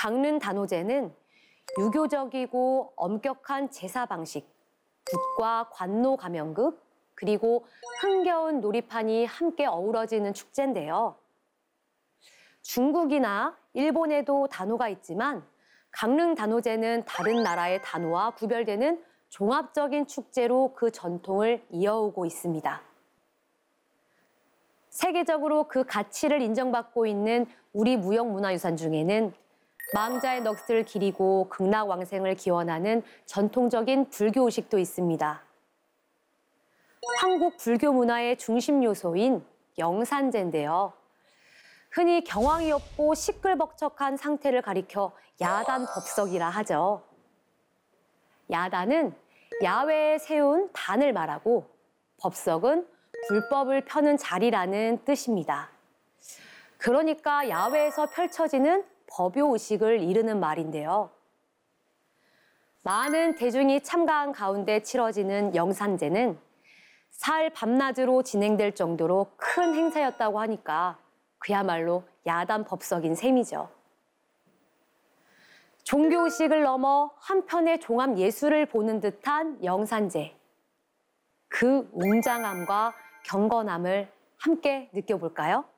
강릉단오제는 유교적이고 엄격한 제사 방식, 굿과 관노 가면급, 그리고 흥겨운 놀이판이 함께 어우러지는 축제인데요. 중국이나 일본에도 단오가 있지만 강릉단오제는 다른 나라의 단오와 구별되는 종합적인 축제로 그 전통을 이어오고 있습니다. 세계적으로 그 가치를 인정받고 있는 우리 무형문화유산 중에는 망자의 넋을 기리고 극락왕생을 기원하는 전통적인 불교의식도 있습니다. 한국 불교 문화의 중심 요소인 영산제인데요. 흔히 경황이 없고 시끌벅적한 상태를 가리켜 야단법석이라 하죠. 야단은 야외에 세운 단을 말하고 법석은 불법을 펴는 자리라는 뜻입니다. 그러니까 야외에서 펼쳐지는 법요의식을 이르는 말인데요. 많은 대중이 참가한 가운데 치러지는 영산제는 사흘 밤낮으로 진행될 정도로 큰 행사였다고 하니까 그야말로 야단법석인 셈이죠. 종교의식을 넘어 한편의 종합예술을 보는 듯한 영산제. 그 웅장함과 경건함을 함께 느껴볼까요?